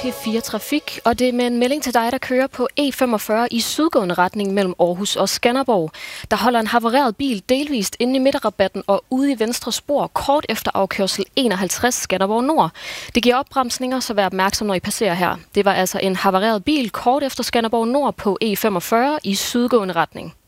P4 Trafik, og det er med en melding til dig, der kører på E45 i sydgående retning mellem Aarhus og Skanderborg. Der holder en havareret bil delvist inde i midterrabatten og ude i venstre spor kort efter afkørsel 51 Skanderborg Nord. Det giver opbremsninger, så vær opmærksom, når I passerer her. Det var altså en havareret bil kort efter Skanderborg Nord på E45 i sydgående retning.